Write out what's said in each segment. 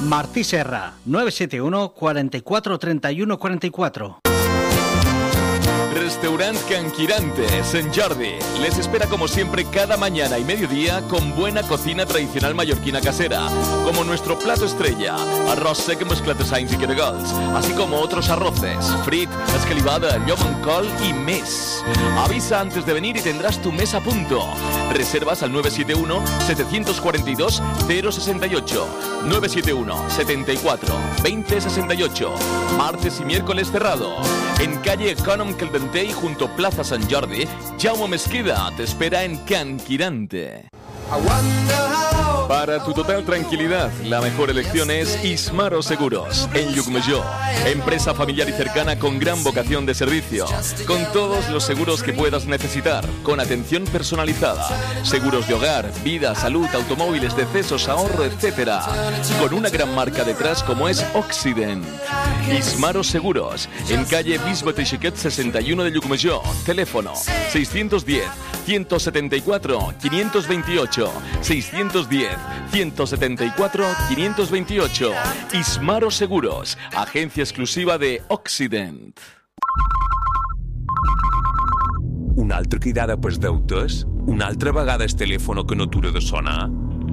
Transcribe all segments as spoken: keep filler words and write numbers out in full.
Martí Serra, nueve siete uno, cuarenta y cuatro, treinta y uno, cuarenta y cuatro. Restaurant Canquirante, Sant Jordi. Les espera como siempre cada mañana y mediodía con buena cocina tradicional mallorquina casera, como nuestro plato estrella, arroz seco mezclat de sainz y caragols, así como otros arroces, frit, escalivada, llom amb col y més. Avisa antes de venir y tendrás tu mesa a punto. Reservas al nueve siete uno, siete cuatro dos, cero seis ocho, nueve siete uno, setenta y cuatro, veinte sesenta y ocho. Martes y miércoles cerrado. En calle Econom Caldentey, junto a Plaza Sant Jordi, Jaume Mesquida te espera en Canquirante. Para tu total tranquilidad, la mejor elección es Ismaro Seguros, en Llucmajor. Empresa familiar y cercana con gran vocación de servicio, con todos los seguros que puedas necesitar, con atención personalizada. Seguros de hogar, vida, salud, automóviles, decesos, ahorro, etcétera. Con una gran marca detrás como es Occident. Ismaro Seguros, en calle Bisbe Teixequet sesenta y uno de Llucmajor. Teléfono seiscientos diez, ciento setenta y cuatro, quinientos veintiocho. seiscientos diez, ciento setenta y cuatro, quinientos veintiocho. Ismaro Seguros, agencia exclusiva de Occident. Una altra cridada pels deutes? Una altra vegada el telèfon que no atura de sonar?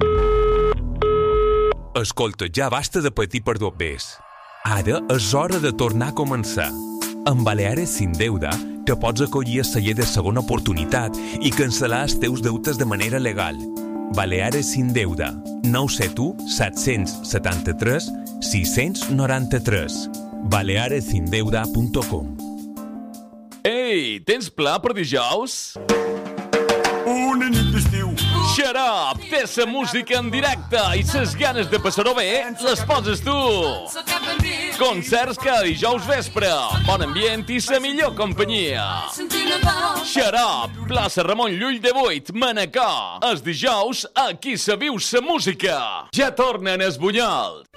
Escolta, ja basta de patir per dobbers. Ara és hora de tornar a començar. Amb Baleares Sin Deuda te pots acollir a celler de segona oportunitat i cancel·lar els teus deutes de manera legal. Baleares Sin Deuda, nou set u, set set tres, sis nou tres. baleares sin deuda punt com. Ei, tens pla per dijous? Una nit d'estiu. Shut up! Té sa música en directe i ses ganes de passar-ho bé les poses tu! Concerts cada dijous vespre, bon ambient i sa millor companyia. Shut up! Plaça Ramon Llull de vuit, Manacor. Els dijous, aquí se viu sa música. Ja tornen els bunyols.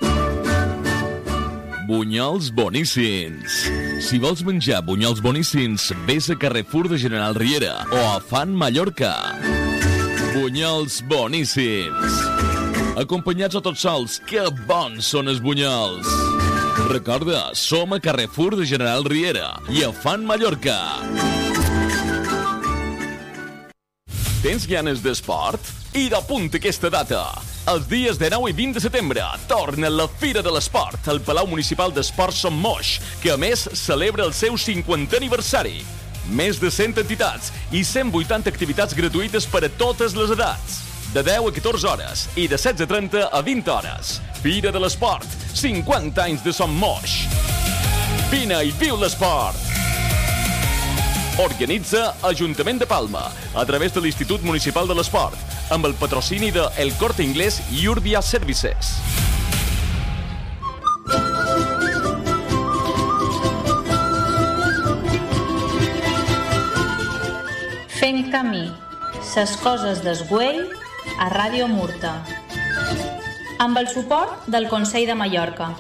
Bunyols boníssims. Si vols menjar bunyols boníssims, vés a Carrefour de General Riera o a Fan Mallorca. Bunyols boníssims. Acompanyats o tots sols, que bons són els bunyols. Recorda, som a Carrefour de General Riera i a Fan Mallorca. Tens ganes d'esport? I d'apunta aquesta data. Els dies de nou i vint de setembre torna la Fira de l'Esport al Palau Municipal d'Esports Son Moix, que a més celebra el seu cinquantè aniversari. Més de cent entitats i cent vuitanta activitats gratuïtes per a totes les edats. De deu a catorze hores i de setze trenta a vint hores. Fira de l'Esport, cinquanta anys de Son Moix. Vine i viu l'esport! Organitza Ajuntament de Palma a través de l'Institut Municipal de l'Esport amb el patrocini de El Corte Inglés i Urbia Services. Fent camí, ses coses del Güell a Ràdio Murta. Amb el suport del Consell de Mallorca.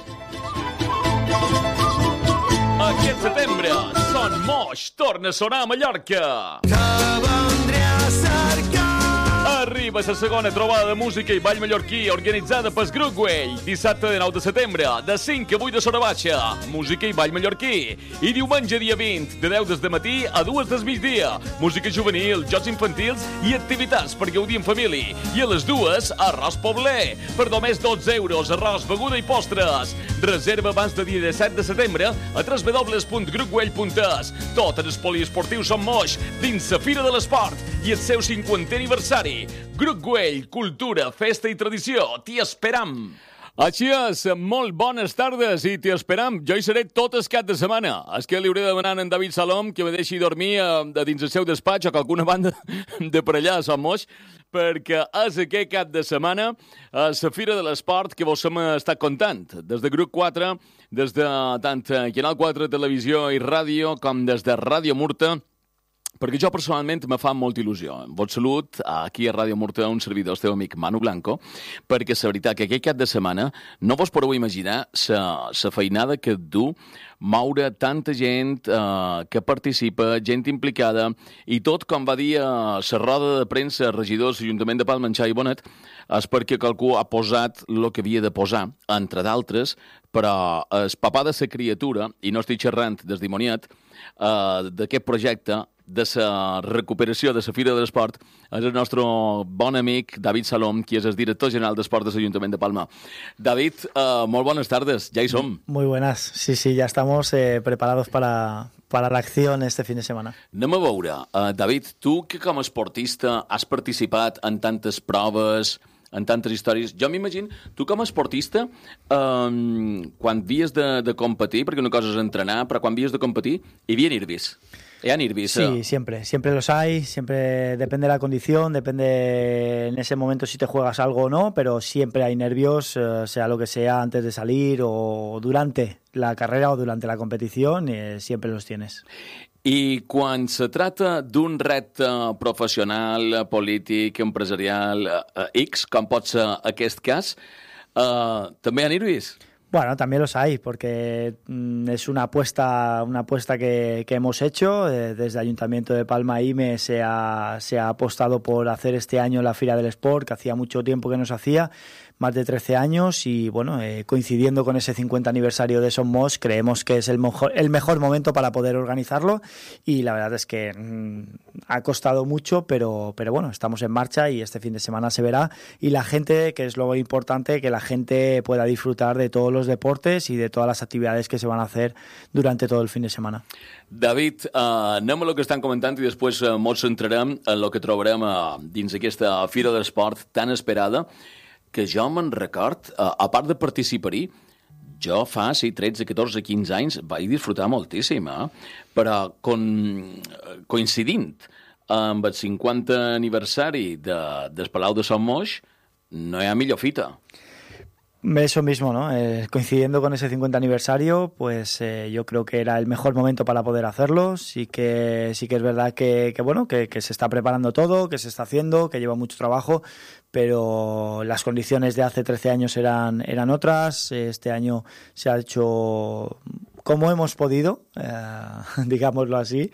Aquest setembre, Son Moix torna a sonar a Mallorca. Te vendré a cercar. Arriba la segona trobada de música i ball mallorquí organitzada pel Grup Güell. Dissabte de nou de setembre, de cinc a vuit de Sora Baixa. Música i ball mallorquí. I diumenge dia vint, de deu des de matí a dues del migdia. Música juvenil, jocs infantils i activitats per gaudir en família. I a les dues, arròs pobler. Per només dotze euros, arròs, beguda i postres. Reserva abans de dia disset de setembre a w w w punt grup güell punt es. Tot en el poliesportiu Son Moix dins la Fira de l'Esport i el seu cinquantè aniversari. Grup Güell, cultura, festa i tradició. T'hi esperam! Així és, molt bones tardes i t'hi esperam. Jo hi seré tot el cap de setmana. És que li hauré de demanar a en David Salom que me deixi dormir a dins el seu despatx o qualcuna banda de per allà a Sant Moix, perquè és aquest cap de setmana a la Fira de l'Esport que vos hem estat contant. Des de Grup quatre, des de tant Canal quatre Televisió i Ràdio com des de Ràdio Murta, perquè jo personalment me fa molta il·lusió. Vos salut aquí a Ràdio Murta, un servidor, el teu amic Manu Blanco, perquè la veritat que aquest cap de setmana no vos podeu imaginar la feinada que et du moure tanta gent eh, que participa, gent implicada, i tot, com va dir a la roda de premsa regidor de l'Ajuntament de Palma, en Xavi Bonet, és perquè qualcú ha posat el que havia de posar, entre d'altres, però el papà de la criatura, i no estic xerrant desdimoniat, eh, d'aquest projecte, de la recuperació de la Fira de l'Esport, és el nostre bon amic David Salom, qui és el director general d'Esport de l'Ajuntament de Palma. David, uh, molt buenas tardes, ja hi som. Muy buenas, sí, sí, ya estamos eh, preparados para, para la acción este fin de semana. Anem a veure, uh, David, tu que com a esportista has participat en tantes proves, en tantes històries, jo m'imagino, tu com a esportista, um, quan havies de, de competir, perquè una cosa és entrenar, però quan havies de competir, hi havia nervis. ¿Hay nervios? Sí, siempre, siempre los hay, siempre depende de la condición, depende en ese momento si te juegas algo o no, pero siempre hay nervios, eh, sea lo que sea, antes de salir o durante la carrera o durante la competición, eh, siempre los tienes. I quan se trata d'un repte professional, polític, empresarial, eh, X, com pot ser aquest cas, eh, també hi ha nervis? Bueno, también los hay, porque mm, es una apuesta, una apuesta que, que hemos hecho. Eh, desde Ayuntamiento de Palma I M E se ha, se ha apostado por hacer este año la Fira del Sport, que hacía mucho tiempo que no se hacía, más de trece años, y bueno, eh, coincidiendo con ese cincuenta aniversario de Somos, creemos que es el mejor, el mejor momento para poder organizarlo, y la verdad es que mmm, ha costado mucho, pero, pero bueno, estamos en marcha y este fin de semana se verá, y la gente, que es lo importante, que la gente pueda disfrutar de todos los deportes y de todas las actividades que se van a hacer durante todo el fin de semana. David, uh, anem a lo que estan comentant i després uh, molt centrarem en el que trobarem uh, dins aquesta Fira de l'Esport tan esperada, que jo me'n record, uh, a part de participar-hi, jo fa sí, tretze, catorze, quinze anys vaig disfrutar moltíssim, eh? Però con, coincidint amb el cinquanta aniversari de, del Palau de Sant Moix, no hi ha millor fita. Eso mismo, ¿no? Eh, coincidiendo con ese cincuenta aniversario, pues eh, yo creo que era el mejor momento para poder hacerlo. Sí que sí que es verdad que, que bueno, que, que se está preparando todo, que se está haciendo, que lleva mucho trabajo, pero las condiciones de hace trece años eran eran otras. Este año se ha hecho como hemos podido, eh, digámoslo así,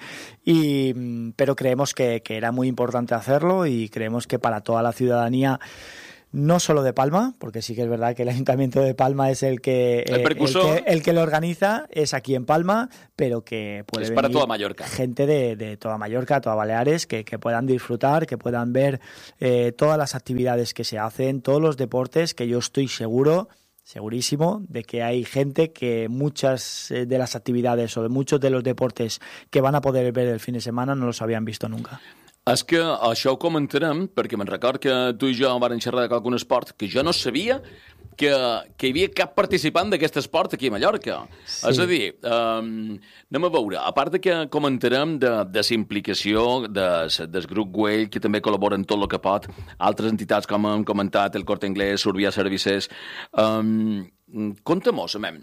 y pero creemos que, que era muy importante hacerlo, y creemos que para toda la ciudadanía, no solo de Palma, porque sí que es verdad que el Ayuntamiento de Palma es el que, el, eh, el que, el que lo organiza, es aquí en Palma, pero que puede es venir para toda Mallorca. Gente de, de toda Mallorca, toda Baleares, que, que puedan disfrutar, que puedan ver eh, todas las actividades que se hacen, todos los deportes, que yo estoy seguro, segurísimo, de que hay gente que muchas de las actividades o de muchos de los deportes que van a poder ver el fin de semana no los habían visto nunca. És que això ho comentarem, perquè me'n record que tu i jo vam xerrar de qualcun esport que jo no sabia que, que hi havia cap participant d'aquest esport aquí a Mallorca. Sí. És a dir, um, anem a veure, a part de que comentarem de, de la implicació de, del grup Güell, que també col·labora en tot el que pot, altres entitats com hem comentat, el Corte Inglés, Survia Services, um, conta-mos, amem.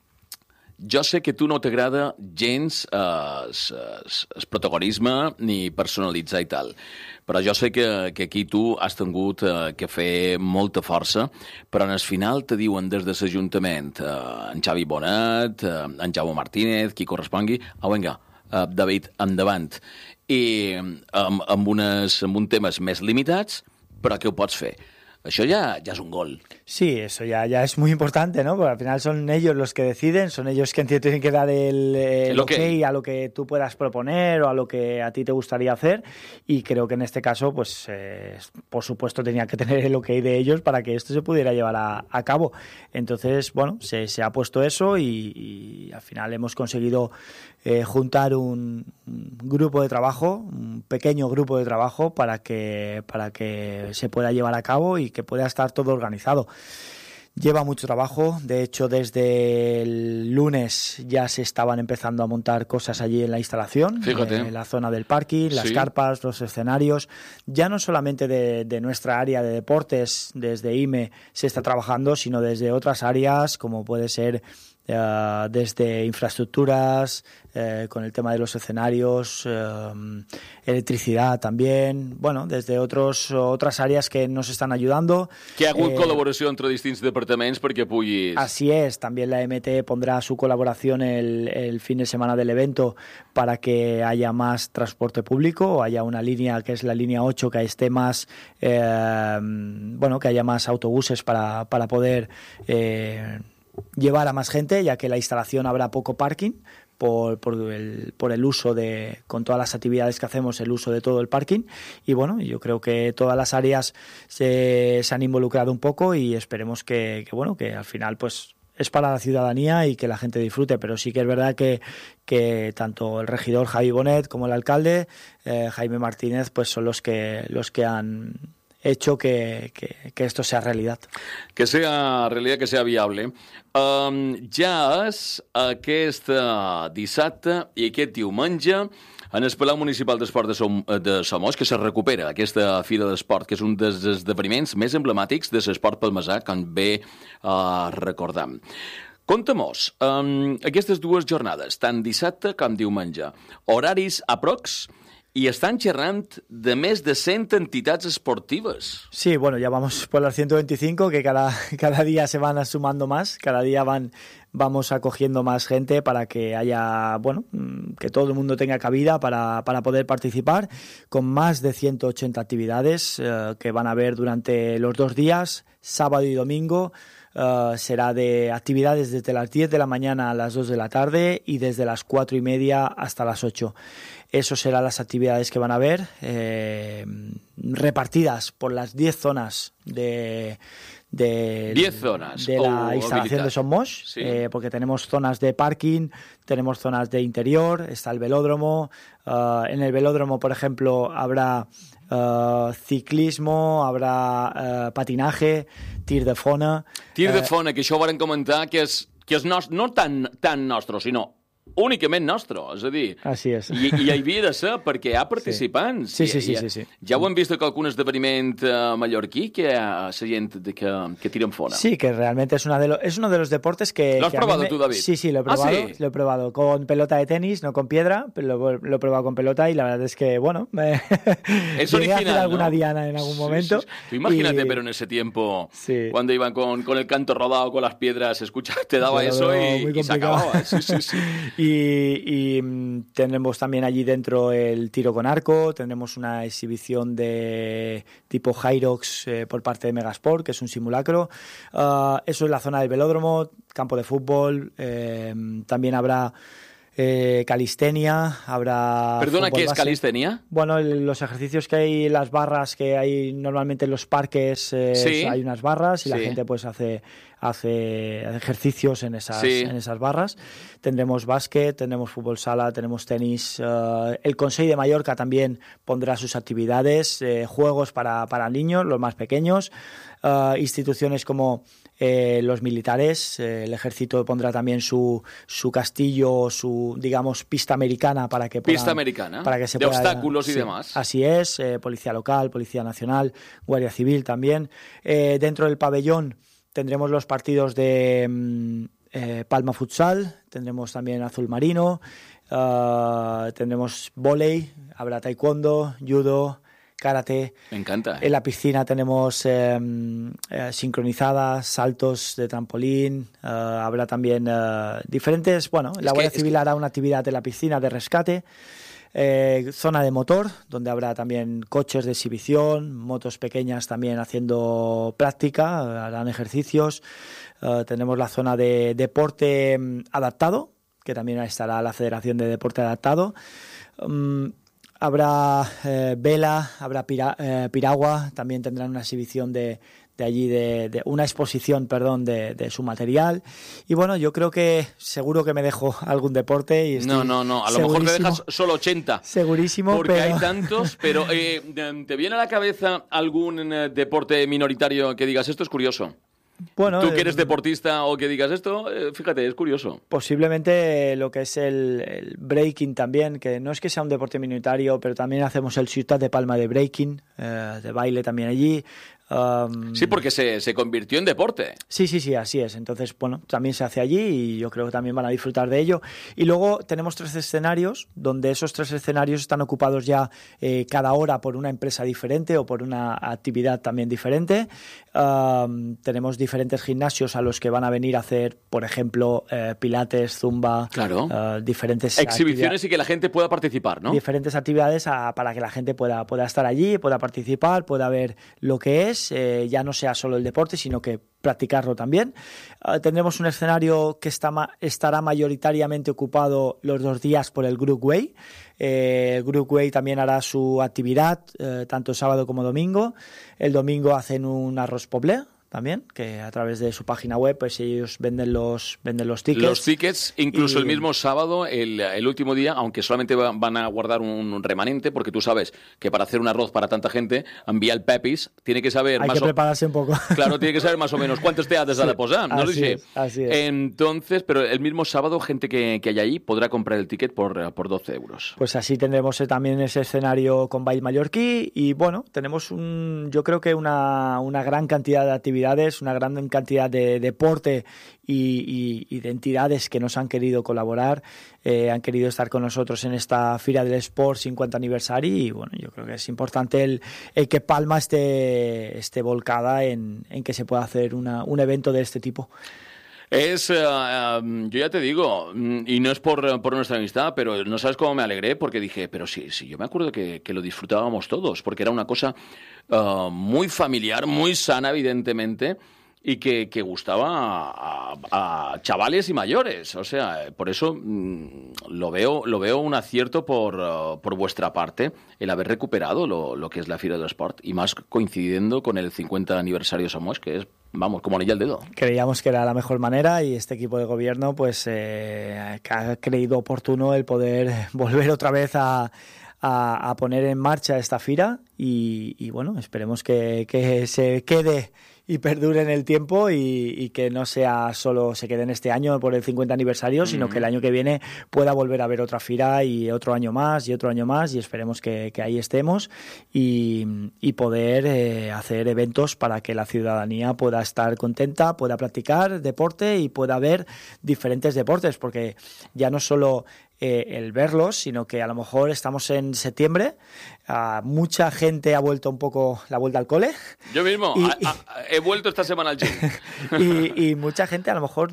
Jo sé que tu no t'agrada gens el eh, protagonisme ni personalitzar i tal, però jo sé que, que aquí tu has tingut eh, que fer molta força, però en el final te diuen des de l'Ajuntament eh, en Xavi Bonet, eh, en Jaume Martínez, qui correspongui, oh, vinga, eh, David, endavant. I amb, amb, unes, amb un temes més limitats, però què ho pots fer? Això ya, ya es un gol. Sí, eso ya, ya es muy importante, ¿no? Porque al final son ellos los que deciden, son ellos que tienen que dar el, el ok okay a lo que tú puedas proponer o a lo que a ti te gustaría hacer, y creo que en este caso, pues, eh, por supuesto, tenía que tener el ok de ellos para que esto se pudiera llevar a, a cabo. Entonces, bueno, se, se ha puesto eso y, y al final hemos conseguido eh, juntar un, un grupo de trabajo, un pequeño grupo de trabajo para que, para que se pueda llevar a cabo y que pueda estar todo organizado. Lleva mucho trabajo, de hecho desde el lunes ya se estaban empezando a montar cosas allí en la instalación, Fíjate. en la zona del parking, las sí. carpas, los escenarios, ya no solamente de, de nuestra área de deportes, desde I M E se está trabajando, sino desde otras áreas como puede ser uh, desde infraestructuras, eh, con el tema de los escenarios, eh, electricidad también, bueno, desde otros, otras áreas que nos están ayudando. Que ha hagut eh, col·laboració entre distints departaments perquè puguis... Así es, también la M T pondrá su colaboración el, el fin de semana del evento para que haya más transporte público, haya una línea que es la línea ocho, que esté más, eh, bueno, que haya más autobuses para, para poder eh, llevar a más gente, ya que la instalación habrá poco parking. Por, por, el, por el uso de, con todas las actividades que hacemos, el uso de todo el parking. Y bueno, yo creo que todas las áreas se, se han involucrado un poco y esperemos que, que, bueno, que al final pues es para la ciudadanía y que la gente disfrute, pero sí que es verdad que, que tanto el regidor Javi Bonet como el alcalde eh, Jaime Martínez pues son los que, los que han hecho que, que, que esto sea realidad. Que sea realidad, que sea viable. Um, ja és aquest uh, dissabte i aquest diumenge en el Palau Municipal d'Esport de, Som de Somos, que se recupera aquesta Fira d'Esport, que és un dels esdeveniments més emblemàtics de l'esport palmesà, com bé uh, recordam. Conta-mos, um, aquestes dues jornades, tant dissabte com diumenge, horaris aprox, y están xerrant de més de cent entitats esportivas. Sí, bueno, ya vamos por las ciento veinticinco, que cada, cada día se van sumando más, cada día van, vamos acogiendo más gente para que haya, bueno, que todo el mundo tenga cabida para, para poder participar, con más de ciento ochenta actividades eh, que van a haber durante los dos días, sábado y domingo. Uh, será de actividades desde las diez de la mañana a las dos de la tarde y desde las cuatro y media hasta las ocho. Eso serán las actividades que van a haber, eh, repartidas por las diez zonas de, de, diez zonas. de la oh, instalación habilidad. de Somos, sí. eh, porque tenemos zonas de parking, tenemos zonas de interior, está el velódromo. Uh, en el velódromo, por ejemplo, habrá Uh, ciclismo, habrá uh, patinaje, tir de fona... Tir de uh, fona, que això ho varen comentar, que és, que és nos, no tan, tan nostre, sinó únicament nostre, és a dir... Así es. I, i hi havia de ser, perquè hi ha participants. Sí, sí, sí. I, sí, sí, sí. Ja ho hem vist en algun esdeveniment uh, mallorquí, que hi ha la gent que, que tiren fona. Sí, que realmente es, una de lo, es uno de los deportes que... ¿Lo has que probado me... tú, David? Sí, sí, lo he probado. ¿Ah, sí? Lo he probado con pelota de tenis, no con piedra, pero lo, lo he probado con pelota y la verdad es que, bueno, me... Es llegué original, a hacer alguna ¿no? diana en algún momento. Sí, sí, sí. Tú imagínate, y... pero en ese tiempo, sí. cuando iban con, con el canto rodado, con las piedras, escucha, te daba eso y, y se acababa. Sí, sí, sí. y, y tendremos también allí dentro el tiro con arco, tendremos una exhibición de tipo Hyrox eh, por parte de Megasport, que es un simulacro. Uh, eso es la zona del velódromo, campo de fútbol, eh, también habrá Eh, calistenia, habrá... Perdona, ¿qué es calistenia? Bueno, el, los ejercicios que hay, las barras que hay normalmente en los parques, eh, sí. hay unas barras y sí. la gente pues hace, hace ejercicios en esas, sí. en esas barras. Tendremos básquet, tendremos fútbol sala, tenemos tenis. Uh, el Consell de Mallorca también pondrá sus actividades, eh, juegos para, para niños, los más pequeños. Uh, instituciones como eh, los militares, eh, el ejército pondrá también su, su castillo, su, digamos, pista americana para que puedan, pista americana, para que se de pueda, obstáculos y sí, demás. Así es, eh, policía local, policía nacional, guardia civil también. Eh, dentro del pabellón tendremos los partidos de eh, Palma Futsal, tendremos también azul marino, uh, tendremos vóley, habrá taekwondo, judo, karate. Me encanta. ¿eh? En la piscina tenemos eh, eh, sincronizadas, saltos de trampolín, eh, habrá también eh, diferentes, bueno, la Guardia Civil hará una actividad en la piscina de rescate, eh, zona de motor, donde habrá también coches de exhibición, motos pequeñas también haciendo práctica, harán ejercicios, eh, tenemos la zona de deporte adaptado, que también estará la Federación de Deporte Adaptado. Um, Habrá eh, vela, habrá pira, eh, piragua, también tendrán una exhibición de, de allí, de, de una exposición, perdón, de, de su material. Y bueno, yo creo que seguro que me dejo algún deporte. Y no, no, no, a lo mejor te dejas solo ochenta. Segurísimo, porque pero... hay tantos, pero eh, ¿te viene a la cabeza algún eh, deporte minoritario que digas, esto es curioso? Bueno, tú que eres deportista o que digas esto, eh, fíjate, es curioso. Posiblemente lo que es el, el breaking también, que no es que sea un deporte minoritario, pero también hacemos el Ciutat de Palma de breaking, eh, de baile también allí. Um, sí, porque se, se convirtió en deporte. Sí, sí, sí, así es. Entonces, bueno, también se hace allí y yo creo que también van a disfrutar de ello. Y luego tenemos tres escenarios, donde esos tres escenarios están ocupados ya eh, cada hora por una empresa diferente o por una actividad también diferente. Um, tenemos diferentes gimnasios a los que van a venir a hacer, por ejemplo, eh, pilates, zumba, claro. uh, diferentes exhibiciones y que la gente pueda participar, ¿no? Diferentes actividades a, para que la gente pueda, pueda estar allí, pueda participar, pueda ver lo que es. Eh, ya no sea solo el deporte, sino que practicarlo también. Uh, tendremos un escenario que está ma- estará mayoritariamente ocupado los dos días por el Groupway. Eh, el Groupway también hará su actividad, eh, tanto sábado como domingo. El domingo hacen un arroz poblé también, que a través de su página web pues ellos venden los venden los tickets. Los tickets, incluso y... el mismo sábado, el, el último día, aunque solamente va, van a guardar un remanente, porque tú sabes que para hacer un arroz para tanta gente, enviar el Pepis, tiene que saber... Hay más que o... prepararse un poco. Claro, tiene que saber más o menos cuántos teatres sí, ha de posar, ¿no? Así es, así es. Entonces, pero el mismo sábado, gente que, que haya ahí podrá comprar el ticket por, por doce euros. Pues así tendremos también ese escenario con baile mallorquí y bueno, tenemos un, yo creo que una, una gran cantidad de actividades, una gran cantidad de deporte y, y, y de entidades que nos han querido colaborar, eh, han querido estar con nosotros en esta Fira del Sport cincuenta aniversario y bueno, yo creo que es importante el, el que Palma esté, esté volcada en, en que se pueda hacer una, un evento de este tipo. Es, uh, um, yo ya te digo, y no es por, por nuestra amistad, pero no sabes cómo me alegré porque dije, pero sí, sí, yo me acuerdo que, que lo disfrutábamos todos, porque era una cosa uh, muy familiar, muy sana, evidentemente, y que, que gustaba a, a, a chavales y mayores. O sea, por eso mmm, lo veo lo veo un acierto por, uh, por vuestra parte el haber recuperado lo, lo que es la Fira del Sport y más coincidiendo con el cincuenta aniversario de Somos, que es, vamos, como anillo al dedo. Creíamos que era la mejor manera y este equipo de gobierno pues eh, ha creído oportuno el poder volver otra vez a... A, a poner en marcha esta fira y, y bueno, esperemos que, que se quede y perdure en el tiempo y, y que no sea solo se quede en este año por el cincuenta aniversario, sino que el año que viene pueda volver a haber otra fira y otro año más y otro año más y esperemos que, que ahí estemos y, y poder eh, hacer eventos para que la ciudadanía pueda estar contenta, pueda practicar deporte y pueda ver diferentes deportes, porque ya no solo Eh, el verlos, sino que a lo mejor estamos en septiembre, uh, mucha gente ha vuelto un poco la vuelta al cole. Yo mismo, y, a, a, he vuelto esta semana al gym. y, y mucha gente a lo mejor,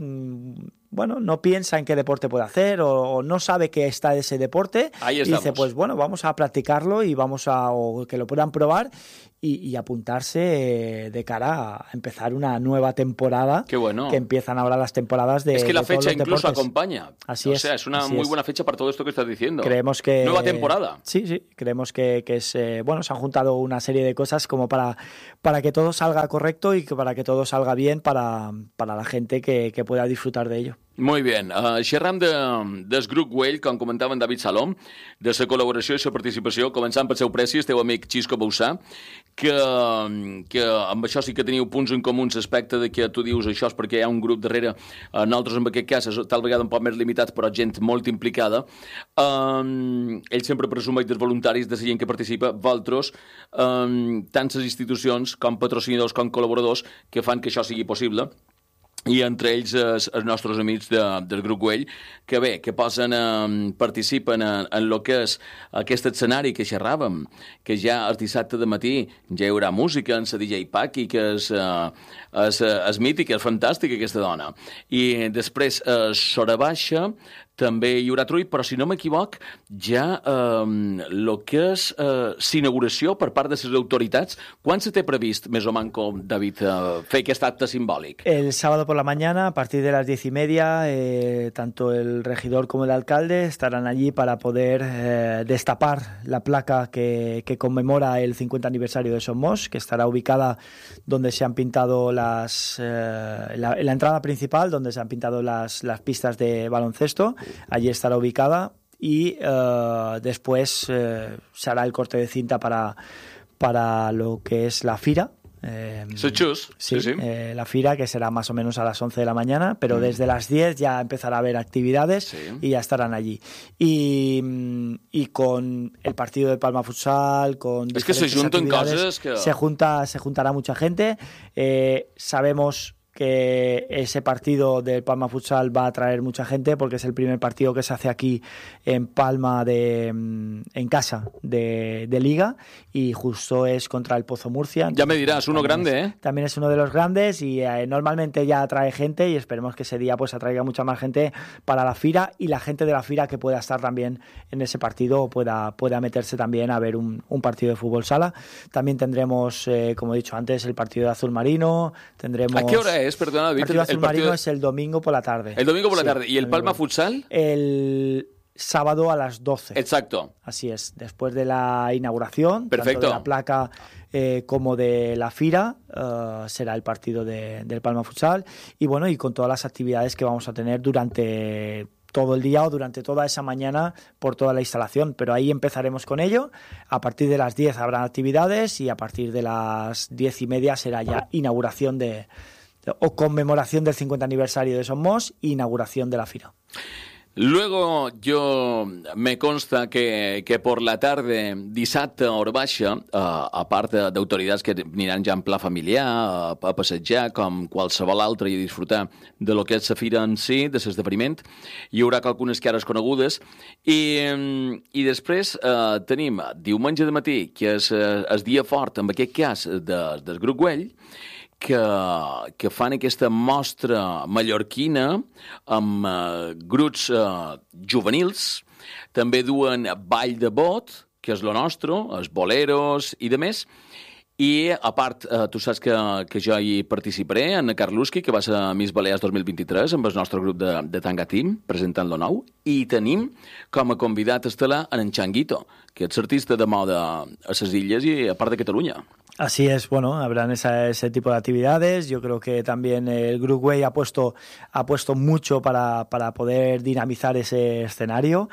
bueno, no piensa en qué deporte puede hacer o, o no sabe que está ese deporte. Ahí y dice, pues bueno, vamos a practicarlo y vamos a, o que lo puedan probar y, y apuntarse de cara a empezar una nueva temporada. Qué bueno. Que empiezan ahora las temporadas de Es que la de todos fecha los incluso deportes. acompaña. Así o es. sea, es una muy es. buena fecha para todo esto que estás diciendo. Creemos que... Nueva temporada. Sí, sí. Creemos que, que es... Eh, bueno, se han juntado una serie de cosas como para, para que todo salga correcto y que para que todo salga bien para, para la gente que, que pueda disfrutar de ello. Molt bé. Uh, xerram de, del grup Güell, com comentava en David Salom, de la col·laboració i la participació, començant pel seu preci, el teu amic Xisco Boussà, que, que amb això sí que teniu punts en comú l'aspecte de que tu dius això és perquè hi ha un grup darrere, uh, nosaltres en aquest cas és tal vegada un poc més limitat, però gent molt implicada. Um, ell sempre presumeix dels voluntaris, de la gent que participa, vosaltres, um, tant les institucions com patrocinadors com col·laboradors que fan que això sigui possible. I entre ells els, els nostres amics de, del grup Güell, que bé, que posen, eh, participen en, en el que és aquest escenari que xerràvem, que ja el dissabte de matí ja hi haurà música en la D J Paki, que és, eh, és, és mítica, és fantàstica aquesta dona. I després, eh, Sora Baixa, també hi haurà trull, però si no m'equivoc, ja el eh, que és eh, l'inauguració per part de les autoritats, quan se té previst, més o manco, David, eh, fer aquest acte simbòlic? El sábado por la mañana, a partir de las diez y media, eh, tanto el regidor como el alcalde estarán allí para poder eh, destapar la placa que, que conmemora el cincuenta aniversario de Somos, que estará ubicada donde se han pintado las... Eh, la, en la entrada principal, donde se han pintado las, las pistas de baloncesto. Allí estará ubicada y uh, después uh, se hará el corte de cinta para, para lo que es la fira, Eh, Sechús, sí, sí, sí. Eh, la Fira, que será más o menos a las once de la mañana, pero mm. desde las diez ya empezará a haber actividades sí. y ya estarán allí. Y, y con el partido de Palma Futsal, con es que se juntan cosas que... Se, junta, se juntará mucha gente. Eh, sabemos que ese partido del Palma Futsal va a traer mucha gente porque es el primer partido que se hace aquí en Palma de, en casa de, de Liga y justo es contra el Pozo Murcia. Ya me dirás, uno grande, ¿eh? También es uno de los grandes y eh, normalmente ya atrae gente y esperemos que ese día pues atraiga mucha más gente para la Fira y la gente de la Fira que pueda estar también en ese partido pueda, pueda meterse también a ver un, un partido de fútbol sala. También tendremos, eh, como he dicho antes, el partido de Azul Marino. Tendremos... ¿A qué hora es? Perdona, David. El partido Azul el partido Marino es el domingo por la tarde. El domingo por la sí, tarde. ¿Y el Palma Futsal? El sábado a las doce. Exacto. Así es, después de la inauguración, perfecto, tanto de la placa eh, como de la Fira, uh, será el partido de, del Palma Futsal. Y bueno, y con todas las actividades que vamos a tener durante todo el día o durante toda esa mañana por toda la instalación, pero ahí empezaremos con ello. A partir de las diez habrá actividades y a partir de las diez y media será ya inauguración de, de o conmemoración del cincuenta aniversario de Somos e inauguración de la Fira. Luego yo me consta que, que por la tarde, dissabte a hora baixa, uh, a part d'autoritats que aniran ja en pla familiar, a, a passejar com qualsevol altre i a disfrutar de lo que és la fira en si, de l'esdeveniment, hi haurà algunes cares conegudes i, i després uh, tenim diumenge de matí, que és uh, el dia fort, en aquest cas, de, del Grup Güell, que, que fan aquesta mostra mallorquina amb eh, grups eh, juvenils. També duen ball de bot, que és lo nostre, els boleros i de més. I, a part, eh, tu saps que, que jo hi participaré, Anna Karluski, que va ser Miss Balears dos mil vint-i-tres, amb el nostre grup de, de Tanga Team, presentant lo nou, i tenim com a convidat estel·lar en Changuito, que és artista de moda a les Illes i a part de Catalunya. Así es, bueno, habrán esa, ese tipo de actividades. Yo creo que también el Grup Güell ha puesto, ha puesto mucho para, para poder dinamizar ese escenario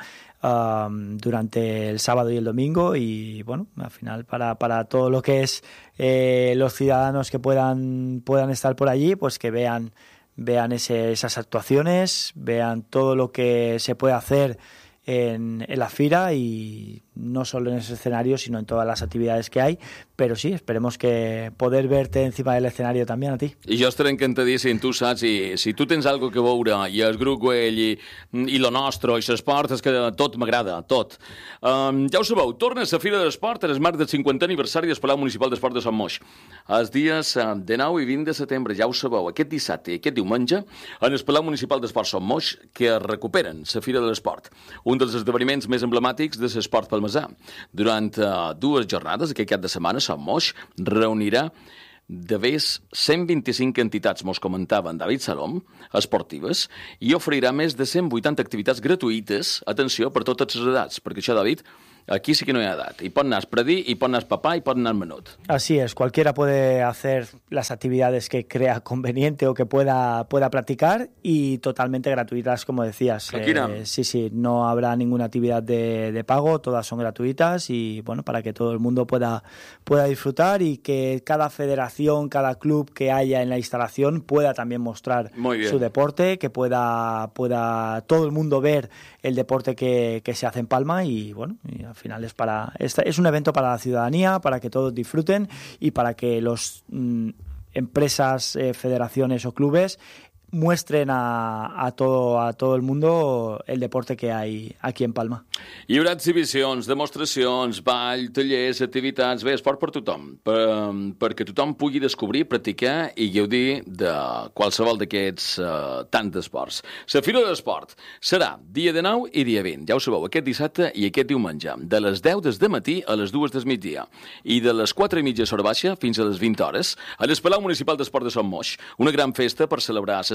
um, durante el sábado y el domingo y, bueno, al final para, para todo lo que es eh, los ciudadanos que puedan, puedan estar por allí, pues que vean, vean ese, esas actuaciones, vean todo lo que se puede hacer en, en la Fira y no solo en ese escenario, sino en todas las actividades que hay. Però sí, esperemos que poder verte encima del escenario també a ti. I jo estaré encantadíssim, tu saps, i si tu tens alguna que veure, i el Grup Güell, i, i lo nostre, i l'esport, és que tot m'agrada, tot. Um, ja ho sabeu, torna a la Fira de l'Esport en el marc del cinquantè aniversari del Palau Municipal d'Esport de Sant Moix. Els dies dinou i vint de setembre, ja ho sabeu, aquest dissabte i aquest diumenge, en el Palau Municipal d'Esport Sant Moix, que recuperen la Fira de l'Esport, un dels esdeveniments més emblemàtics de l'esport palmesà. Durant uh, dues jornades, aquest cap de setmana, Sant Moix reunirà de més cent vint-i-cinc entitats, mos comentava en David Salom, esportives, i oferirà més de cent vuitanta activitats gratuïtes, atenció, per totes les edats, perquè això, David, aquí sí que no hi ha edat. Hi pot anar el predí, hi pot anar el papà, hi pot anar el menut. Así es, cualquiera puede hacer las actividades que crea conveniente o que pueda, pueda practicar y totalmente gratuitas, como decías. Eh, sí, sí, no habrá ninguna actividad de, de pago, todas son gratuitas y, bueno, para que todo el mundo pueda, pueda disfrutar y que cada federación, cada club que haya en la instalación pueda también mostrar su deporte, que pueda, pueda todo el mundo ver el deporte que, que se hace en Palma y, bueno, y al final es para es un evento para la ciudadanía, para que todos disfruten y para que los mm, empresas, eh, federaciones o clubes muestren a, a, todo, a todo el mundo el deporte que hay aquí en Palma. Hi haurà exhibicions, demostracions, ball, tallers, activitats, bé, esport per tothom, per, perquè tothom pugui descobrir, practicar i gaudir de qualsevol d'aquests uh, tants d'esports. La Fira de l'Esport serà dia dinou i dia vint, ja ho sabeu, aquest dissabte i aquest diumenge, de les deu del matí a les dues del migdia i de les quatre i mitja d'hora baixa fins a les vint hores a l'Espalau Municipal d'Esport de Sant Moix, una gran festa per celebrar les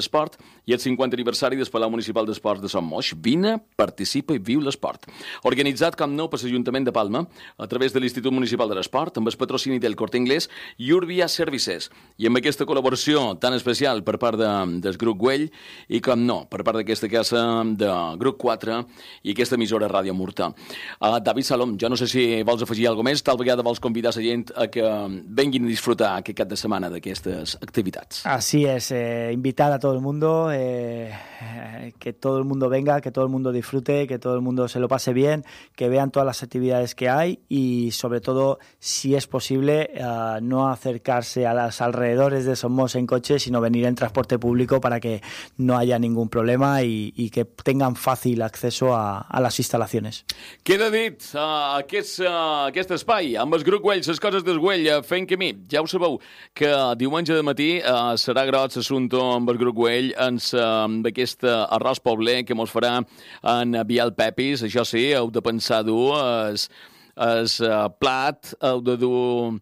l'esport i el cinquanta aniversari del Palau Municipal d'Esports de Son Moix. Vine, participa i viu l'esport. Organitzat, com no, per l'Ajuntament de Palma, a través de l'Institut Municipal de l'Esport, amb el patrocini del Corte Inglés i Urbia Services. I amb aquesta col·laboració tan especial per part de, del Grup Güell i, com no, per part d'aquesta casa de Grup quatre i aquesta emissora Ràdio Murta. Uh, David Salom, jo no sé si vols afegir alguna més, tal vegada vols convidar la gent a que venguin a disfrutar aquest cap de setmana d'aquestes activitats. Así es, eh, invitar a todo el mundo, eh, que todo el mundo venga, que todo el mundo disfrute, que todo el mundo se lo pase bien, que vean todas las actividades que hay y sobre todo, si es posible, uh, no acercarse a los alrededores de Somos en coche, sino venir en transporte público para que no haya ningún problema y, y que tengan fácil acceso a, a las instalaciones. Queda dit, uh, aquest, uh, aquest espai amb el Grup Güell, les coses del Güell, uh, fent camí. Ja ho sabeu, que diumenge de matí uh, serà gros l'assumpte amb el Grup Güell amb, uh, amb aquest arròs pobler que mos farà en Biel Pepis. Això sí, heu de pensar dur el, el uh, plat, heu de dur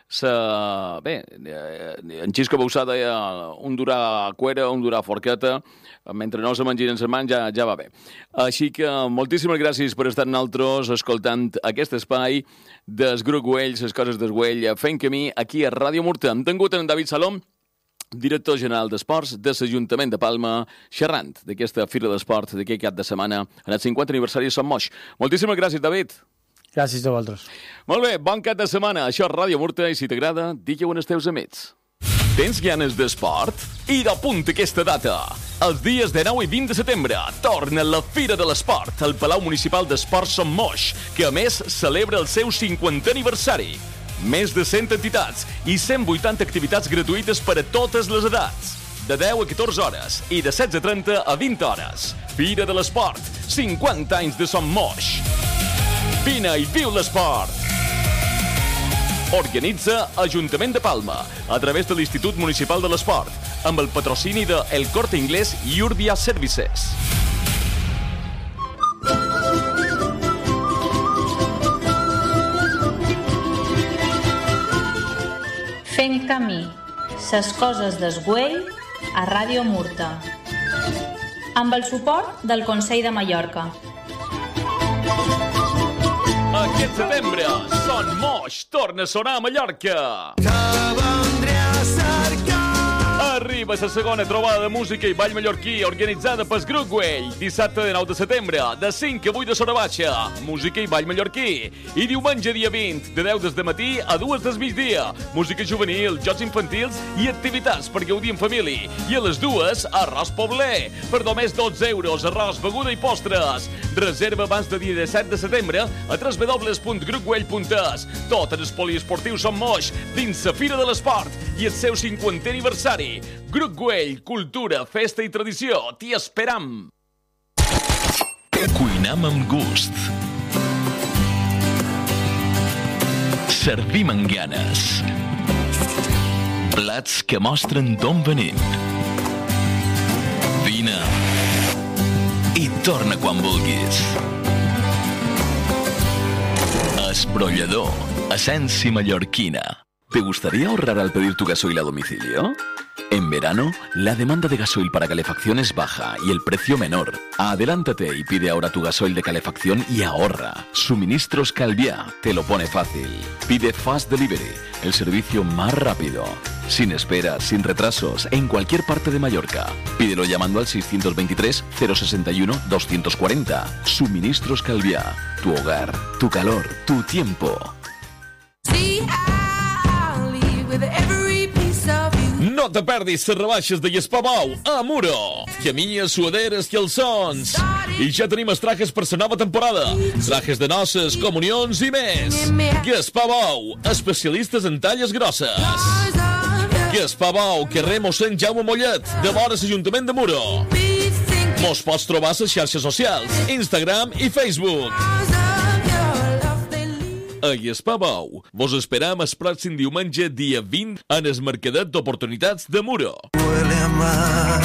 sa... bé, en Xisco Bausà deia un durà cuera, un durà forqueta, mentre no se mengin en les mans ja, ja va bé. Així que moltíssimes gràcies per estar nosaltres escoltant aquest espai del Grup Güell, les coses del Güell, fent camí aquí a Ràdio Murta. Hem tingut en David Salom, director general d'Esports de l'Ajuntament de Palma, xerrant d'aquesta Fira d'Esport d'aquest cap de setmana en el cinquanta aniversari de Sant Moix. Moltíssimes gràcies, David. Gràcies a vosaltres. Molt bé, bon cap de setmana. Això és Ràdio Murta i si t'agrada, digue-ho als teus amics. Tens ganes d'esport? I d'apunta aquesta data. Els dies de nou i vint de setembre torna la Fira de l'Esport al Palau Municipal d'Esports Son Moix, que a més celebra el seu cinquantè aniversari. Més de cent entitats i cent vuitanta activitats gratuïtes per a totes les edats. De deu a catorze hores i de setze trenta a vint hores. Fira de l'Esport, cinquanta anys de Son Moix. Vine i viu l'esport! Organitza Ajuntament de Palma a través de l'Institut Municipal de l'Esport amb el patrocini de El Corte Inglés i Urbia Services. Fent camí, ses coses del Güell a Ràdio Murta. Amb el suport del Consell de Mallorca. Aquest setembre, Son Moix torna a sonar a Mallorca. Te vendré a cercar. Arriba la segona trobada de música i ball mallorquí organitzada pel Grup Güell. Dissabte de nou de setembre, de cinc a vuit de Sora Baixa. Música i ball mallorquí. I diumenge dia vint, de deu del matí a dues del migdia. Música juvenil, jocs infantils i activitats per gaudir en família. I a les dues, arròs pobler. Per només dotze euros, arròs, beguda i postres. Reserva abans de dia disset de setembre a w w w punt grup güell punt es. Tot en el poliesportiu Son Moix dins la Fira de l'Esport i el seu cinquantè aniversari. Grup Güell, cultura, festa i tradició. T'hi esperam! Cuinam amb gust. Servim amb ganes. Plats que mostren d'on venim. Vine i torna quan vulguis. Esbrollador, essència mallorquina. ¿Te gustaría ahorrar al pedir tu gasoil a domicilio? En verano, la demanda de gasoil para calefacción es baja y el precio menor. Adelántate y pide ahora tu gasoil de calefacción y ahorra. Suministros Calviá te lo pone fácil. Pide Fast Delivery, el servicio más rápido. Sin esperas, sin retrasos, en cualquier parte de Mallorca. Pídelo llamando al seiscientos veintitrés cero sesenta y uno doscientos cuarenta. Suministros Calviá. Tu hogar, tu calor, tu tiempo. No te perdis les rebaixes de Gaspar a Muro. Camilles, suaderes, calçons. I ja tenim els trajes per la nova temporada. Trajes de noces, comunions i més. Gaspar Bou, especialistes en talles grosses. Gaspar Bou, carrer mossèn Jaume Mollet, de vora l'Ajuntament de Muro. Mos pots trobar a les xarxes socials, Instagram i Facebook. A Gaspar Bou, vos esperam el pròxim diumenge dia vint en el Mercadet d'Oportunitats de Muro. Huele a mar.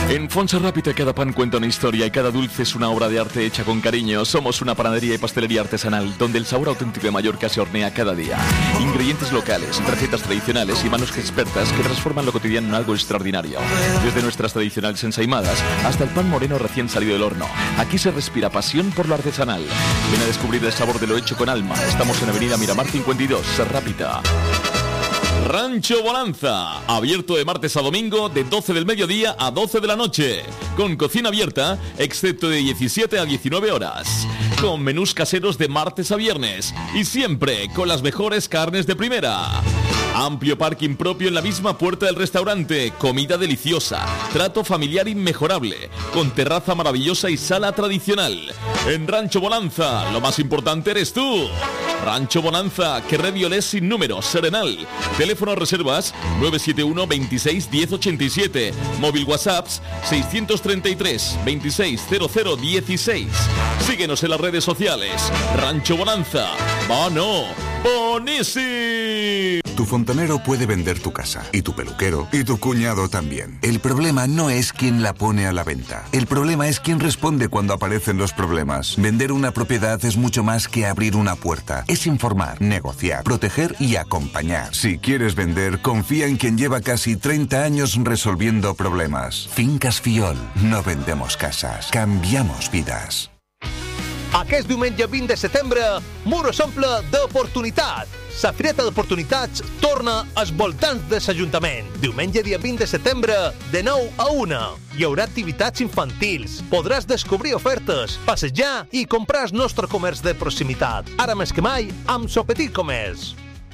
En Fonsa Rápita cada pan cuenta una historia y cada dulce es una obra de arte hecha con cariño. Somos una panadería y pastelería artesanal donde el sabor auténtico de Mallorca se hornea cada día. Ingredientes locales, recetas tradicionales y manos expertas que transforman lo cotidiano en algo extraordinario. Desde nuestras tradicionales ensaimadas hasta el pan moreno recién salido del horno. Aquí se respira pasión por lo artesanal. Ven a descubrir el sabor de lo hecho con alma. Estamos en Avenida Miramar cincuenta y dos, Rápita. Rancho Bonanza, abierto de martes a domingo de doce del mediodía a doce de la noche, con cocina abierta, excepto de diecisiete a diecinueve horas, con menús caseros de martes a viernes y siempre con las mejores carnes de primera. Amplio parking propio en la misma puerta del restaurante, comida deliciosa, trato familiar inmejorable, con terraza maravillosa y sala tradicional. En Rancho Bonanza, lo más importante eres tú. Rancho Bonanza, Carrer Violés sin número, Serenal. Teléfono reservas nueve siete uno, veintiséis, diez ochenta y siete. Móvil WhatsApps seiscientos treinta y tres, veintiséis, cero cero dieciséis. Síguenos en las redes sociales. Rancho Bonanza. ¡Bono! ¡Bonísimo! Tu fontanero puede vender tu casa, y tu peluquero, y tu cuñado también. El problema no es quién la pone a la venta. El problema es quién responde cuando aparecen los problemas. Vender una propiedad es mucho más que abrir una puerta. Es informar, negociar, proteger y acompañar. Si quieres vender, confía en quien lleva casi treinta años resolviendo problemas. Fincas Fiol. No vendemos casas, cambiamos vidas. Aquest diumenge vint de setembre, Muro s'omple d'oportunitat. La Fireta d'Oportunitats torna als voltants de l'Ajuntament. Diumenge dia vint de setembre, de nou a una. Hi haurà activitats infantils. Podràs descobrir ofertes, passejar i comprar el nostre comerç de proximitat. Ara més que mai, amb el petit comerç.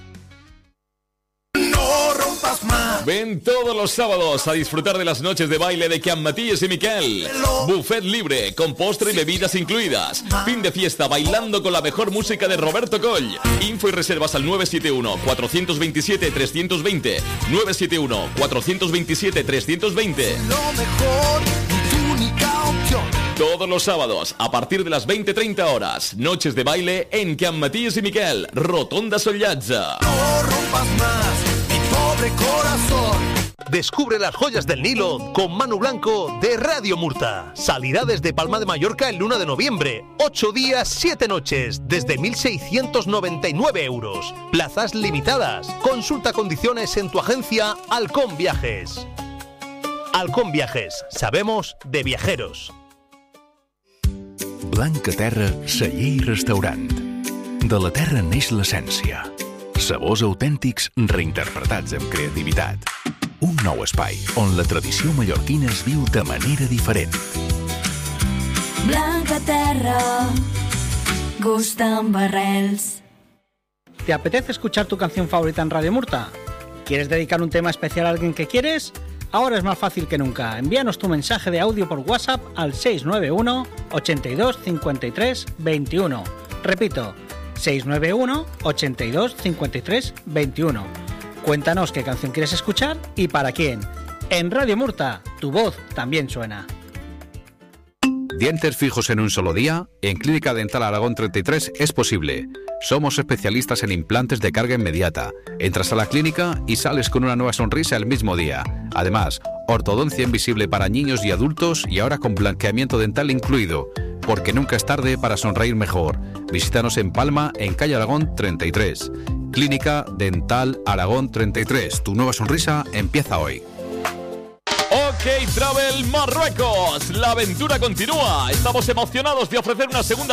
Ven todos los sábados a disfrutar de las noches de baile de Can Matías y Miquel. Buffet libre, con postre y bebidas incluidas. Fin de fiesta bailando con la mejor música de Roberto Coll. Info y reservas al nueve siete uno, cuatro dos siete, tres dos dos cero. nueve siete uno, cuatro dos siete, tres dos dos cero. Todos los sábados, a partir de las veinte treinta horas, noches de baile en Can Matías y Miquel, Rotonda Sollatza. No rompas más mi pobre corazón. Descubre las joyas del Nilo con Manu Blanco de Radio Murta. Salirá desde Palma de Mallorca el uno de noviembre. Ocho días, siete noches, desde mil seiscientos noventa y nueve euros. Plazas limitadas. Consulta condiciones en tu agencia Halcón Viajes. Halcón Viajes. Sabemos de viajeros. Blanca Terra, celler i restaurant. De la terra neix l'essència. Sabors autèntics reinterpretats amb creativitat. Un nou espai on la tradició mallorquina es viu de manera diferent. Blanca Terra, gusta amb arrels. ¿Te apetece escuchar tu canción favorita en Radio Murta? ¿Quieres dedicar un tema especial a alguien que quieres? Ahora es más fácil que nunca. Envíanos tu mensaje de audio por WhatsApp al seis nueve uno, ochenta y dos, cincuenta y tres, veintiuno. Repito, seis nueve uno, ochenta y dos, cincuenta y tres, veintiuno. Cuéntanos qué canción quieres escuchar y para quién. En Radio Murta, tu voz también suena. ¿Dientes fijos en un solo día? En Clínica Dental Aragón treinta y tres es posible. Somos especialistas en implantes de carga inmediata. Entras a la clínica y sales con una nueva sonrisa el mismo día. Además, ortodoncia invisible para niños y adultos y ahora con blanqueamiento dental incluido. Porque nunca es tarde para sonreír mejor. Visítanos en Palma, en calle Aragón treinta y tres. Clínica Dental Aragón treinta y tres. Tu nueva sonrisa empieza hoy. OK Travel Marruecos, la aventura continúa. Estamos emocionados de ofrecer una segunda